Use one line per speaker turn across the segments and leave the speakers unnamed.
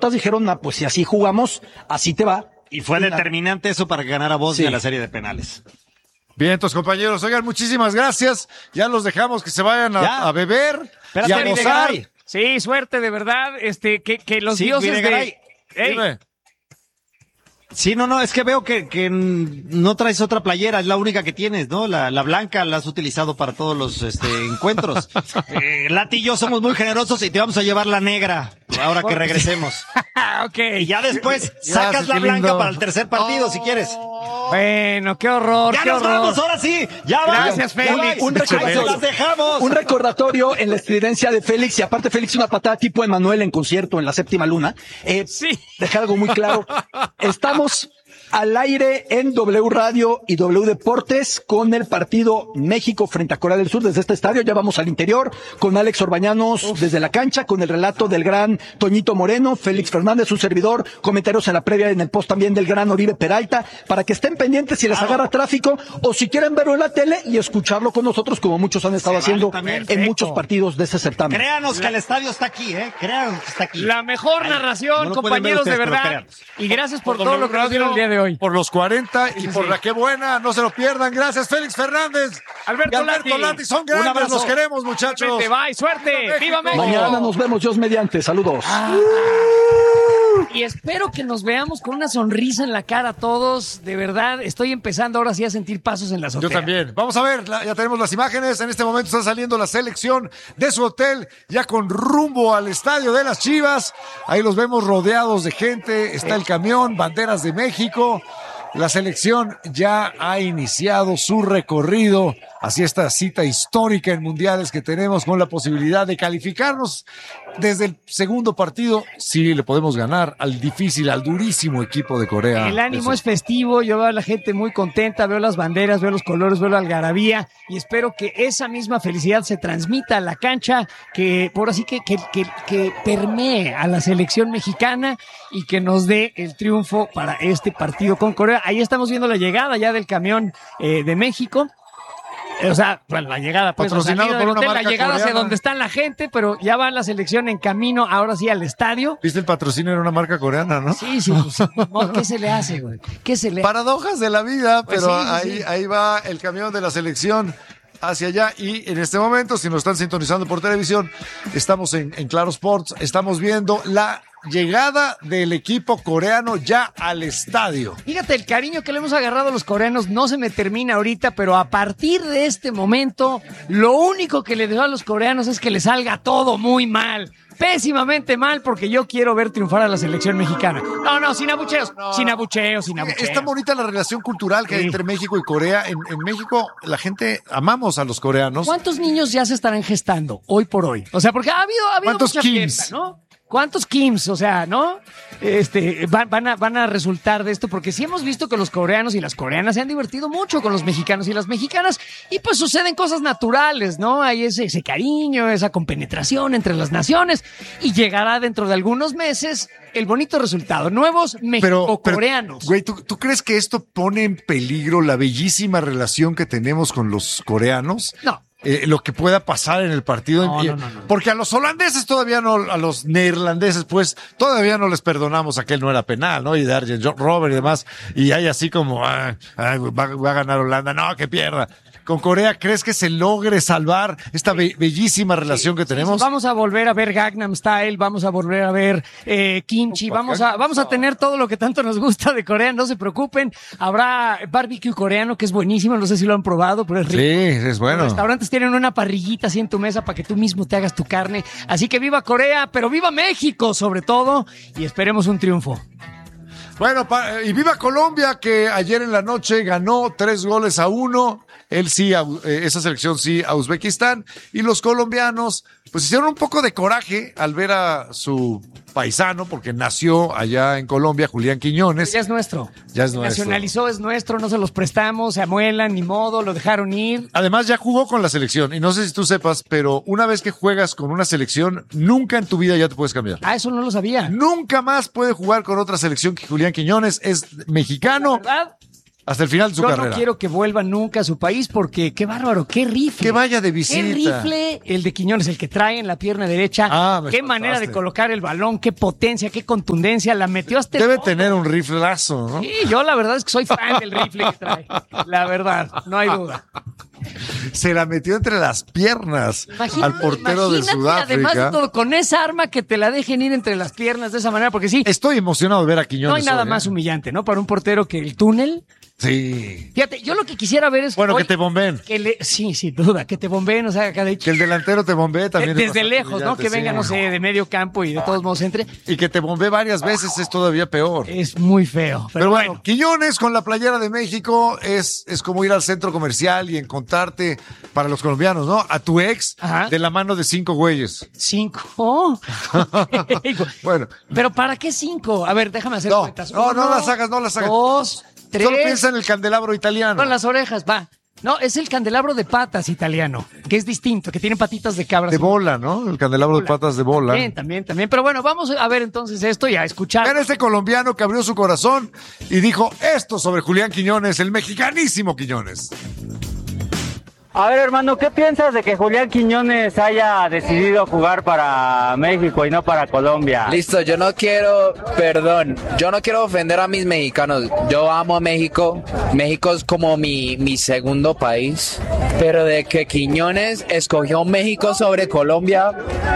patriotas dijeron, pues si así jugamos, así te va.
Y fue determinante eso para que ganara Bosnia la serie de penales.
Bien, entonces, compañeros, oigan, muchísimas gracias. Ya los dejamos que se vayan a beber y a gozar.
Sí, suerte, de verdad. Que los dioses de...
Dime.
Sí, no, es que veo que no traes otra playera, es la única que tienes, ¿no? La blanca la has utilizado para todos los encuentros. Lati y yo somos muy generosos y te vamos a llevar la negra ahora que regresemos.
Okay.
Y ya después sacas la blanca para el tercer partido, si quieres.
Bueno, qué horror,
ya
qué
nos
horror.
Vamos, ahora sí. Ya
Gracias, Félix.
Un recordatorio en la estridencia de Félix, y aparte Félix una patada tipo Emanuel en concierto en la séptima luna.
Sí.
Dejar algo muy claro. Estamos al aire en W Radio y W Deportes con el partido México frente a Corea del Sur desde este estadio. Ya vamos al interior con Alex Orbañanos desde la cancha, con el relato del gran Toñito Moreno, Félix Fernández, su servidor, comentarios en la previa, en el post también del gran Oribe Peralta, para que estén pendientes si les agarra tráfico o si quieren verlo en la tele y escucharlo con nosotros, como muchos han estado haciendo en muchos partidos de ese certamen.
Créanos que el estadio está aquí, créanos que está aquí.
La mejor narración, no compañeros, de verdad. Y gracias por todo lo que nos dieron el día de hoy.
Por los 40 y por la que buena, no se lo pierdan. Gracias, Félix Fernández.
Alberto
Lati, son grandes, los queremos, muchachos.
Bye, suerte. ¡Viva México!
Mañana nos vemos, Dios mediante. Saludos.
Y espero que nos veamos con una sonrisa en la cara todos. De verdad, estoy empezando ahora sí a sentir pasos en la azotea.
Yo también. Vamos a ver, ya tenemos las imágenes. En este momento está saliendo la selección de su hotel, ya con rumbo al estadio de las Chivas. Ahí los vemos rodeados de gente. Está el camión, banderas de México. La selección ya ha iniciado su recorrido hacia esta cita histórica en mundiales que tenemos, con la posibilidad de calificarnos desde el segundo partido. Sí, le podemos ganar al difícil, al durísimo equipo de Corea.
El ánimo es festivo, yo veo a la gente muy contenta, veo las banderas, veo los colores, veo la algarabía, y espero que esa misma felicidad se transmita a la cancha, que por así que permee a la selección mexicana y que nos dé el triunfo para este partido con Corea. Ahí estamos viendo la llegada ya del camión de México. O sea, bueno, la llegada, pues,
patrocinado por una marca
la llegada
coreana.
hacia donde está la gente, pero ya va la selección en camino, ahora sí, al estadio.
¿Viste el patrocinio? Era una marca coreana, ¿no?
Sí, pues, ¿qué se le hace, güey? ¿Qué se le hace?
Paradojas de la vida,
Pues
pero
sí.
ahí va el camión de la selección hacia allá, y en este momento, si nos están sintonizando por televisión, estamos en Claro Sports, estamos viendo la llegada del equipo coreano ya al estadio.
Fíjate, el cariño que le hemos agarrado a los coreanos no se me termina ahorita, pero a partir de este momento, lo único que le deseo a los coreanos es que les salga todo muy mal. Pésimamente mal, porque yo quiero ver triunfar a la selección mexicana. No, sin abucheos, sin abucheos.
Está bonita la relación cultural que hay entre México y Corea. En México, la gente amamos a los coreanos.
¿Cuántos niños ya se estarán gestando hoy por hoy? O sea, porque ha habido
¿cuántos
mucha
Kims?
fiesta, ¿no? ¿Cuántos Kims? O sea, ¿no? Van a resultar de esto, porque sí hemos visto que los coreanos y las coreanas se han divertido mucho con los mexicanos y las mexicanas, y pues suceden cosas naturales, ¿no? Hay ese cariño, esa compenetración entre las naciones, y llegará dentro de algunos meses el bonito resultado. Nuevos mexico-coreanos.
Güey, ¿tú crees que esto pone en peligro la bellísima relación que tenemos con los coreanos?
No.
Lo que pueda pasar en el partido.
No.
Porque a los holandeses todavía no, a los neerlandeses, pues, todavía no les perdonamos a que él no era penal, ¿no? Y de Arjen Robben y demás. Y hay así como, va a ganar Holanda. No, que pierda. Con Corea, ¿crees que se logre salvar esta bellísima relación que tenemos?
Vamos a volver a ver Gangnam Style, vamos a volver a ver kimchi, vamos a tener todo lo que tanto nos gusta de Corea, no se preocupen. Habrá barbecue coreano, que es buenísimo, no sé si lo han probado, pero es rico.
Sí, es bueno.
Los restaurantes tienen una parrillita así en tu mesa para que tú mismo te hagas tu carne. Así que viva Corea, pero viva México sobre todo, y esperemos un triunfo.
Bueno, y viva Colombia, que ayer en la noche ganó 3-1. Él sí, esa selección sí, a Uzbekistán. Y los colombianos, pues hicieron un poco de coraje al ver a su paisano, porque nació allá en Colombia, Julián Quiñones.
Ya es nuestro.
Ya es nuestro.
Nacionalizó, es nuestro, no se los prestamos, se amuelan, ni modo, lo dejaron ir.
Además, ya jugó con la selección. Y no sé si tú sepas, pero una vez que juegas con una selección, nunca en tu vida ya te puedes cambiar.
Ah, eso no lo sabía.
Nunca más puede jugar con otra selección que Julián Quiñones. Es mexicano.
¿Verdad?
Hasta el final de su
Yo
carrera.
no quiero que vuelva nunca a su país porque qué bárbaro, qué rifle.
Que vaya de visita.
Qué rifle el de Quiñones, el que trae en la pierna derecha.
Me
Qué
espantaste.
manera de colocar el balón, qué potencia, qué contundencia. La metió hasta el
Debe
fondo.
tener un riflazo, ¿no?
Sí, yo la verdad es que soy fan del rifle que trae. La verdad, no hay duda.
Se la metió entre las piernas al portero de
Imagínate,
Sudáfrica.
además de todo, con esa arma que te la dejen ir entre las piernas de esa manera, porque sí,
Estoy emocionado de ver a Quiñones.
no hay nada
hoy,
más humillante, ¿no? Para un portero que el túnel.
Sí.
Fíjate, yo lo que quisiera ver es...
Bueno,
hoy
que te bombeen.
Sí, sin duda, que te bombeen, o sea, acá de
Que el delantero te bombee también. es
desde
bastante
lejos, ¿no?
humillante,
Que venga,
sí.
no sé, de medio campo y de todos modos entre.
Y que te bombee varias veces es todavía peor.
Es muy feo.
Pero bueno, Quiñones con la playera de México es como ir al centro comercial y encontrarte, para los colombianos, ¿no? A tu ex
Ajá.
de la mano de 5 güeyes.
5.
Bueno.
Pero ¿para qué 5? A ver, déjame hacer
No,
cuentas.
no las hagas, no las hagas.
2, 3.
Solo piensa en el candelabro italiano.
Con las orejas, va. No, es el candelabro de patas italiano, que es distinto, que tiene patitas de cabra.
De bola, ¿no? El candelabro de patas de bola.
También. Pero bueno, vamos a ver entonces esto y a escuchar.
Era este colombiano que abrió su corazón y dijo esto sobre Julián Quiñones, el mexicanísimo Quiñones.
A ver, hermano, ¿qué piensas de que Julián Quiñones haya decidido jugar para México y no para Colombia?
Listo, yo no quiero ofender a mis mexicanos. Yo amo a México. México es como mi segundo país. Pero de que Quiñones escogió México sobre Colombia,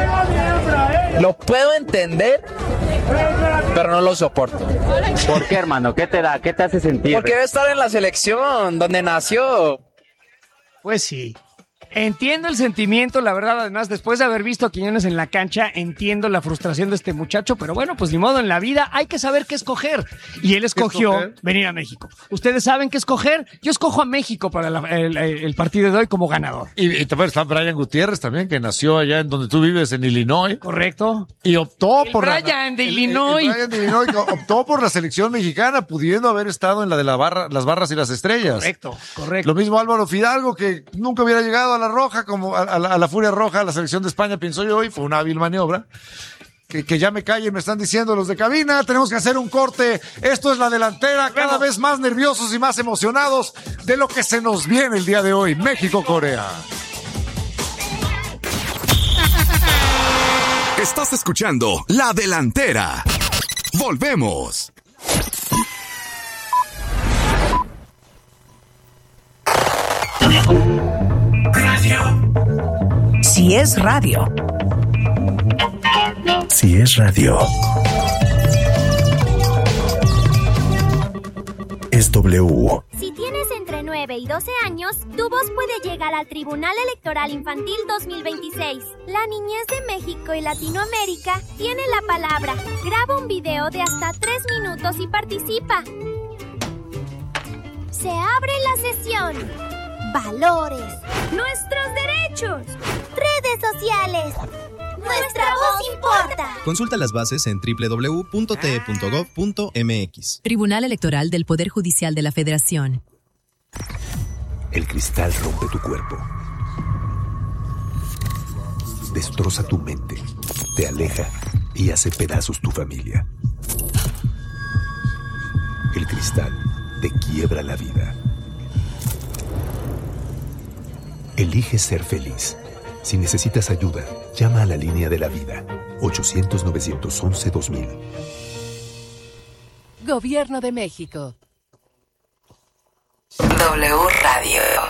lo puedo entender, pero no lo soporto.
¿Por qué, hermano? ¿Qué te da? ¿Qué te hace sentir?
Porque debe estar en la selección donde nació.
Pues sí. Entiendo el sentimiento, la verdad, además, después de haber visto a Quiñones en la cancha, entiendo la frustración de este muchacho, pero bueno, pues ni modo, en la vida hay que saber qué escoger. Y él escogió venir a México. ¿Ustedes saben qué escoger? Yo escojo a México para el partido de hoy como ganador.
Y también está Brian Gutiérrez también, que nació allá en donde tú vives, en Illinois.
¿Correcto?
Y optó por
Brian de Illinois.
Brian de Illinois que optó por la selección mexicana, pudiendo haber estado en la de las barras y las estrellas.
Correcto.
Lo mismo Álvaro Fidalgo, que nunca hubiera llegado a la Roja, como a la Furia Roja, a la selección de España, pienso yo, y fue una hábil maniobra. Que ya me callen, me están diciendo los de cabina, tenemos que hacer un corte. Esto es La Delantera, cada vez más nerviosos y más emocionados de lo que se nos viene el día de hoy. México-Corea.
Estás escuchando La Delantera. Volvemos.
Si es radio.
Si es radio. Es W.
Si tienes entre 9 y 12 años, tu voz puede llegar al Tribunal Electoral Infantil 2026. La niñez de México y Latinoamérica tiene la palabra. Graba un video de hasta 3 minutos y participa. Se abre la sesión. Valores. Nuestros derechos. Redes sociales. Nuestra voz importa.
Consulta las bases en www.te.gov.mx.
Tribunal Electoral del Poder Judicial de la Federación.
El cristal rompe tu cuerpo. Destroza tu mente. Te aleja y hace pedazos tu familia. El cristal te quiebra la vida. Elige ser feliz. Si necesitas ayuda, llama a la línea de la vida. 800-911-2000.
Gobierno de México. W Radio.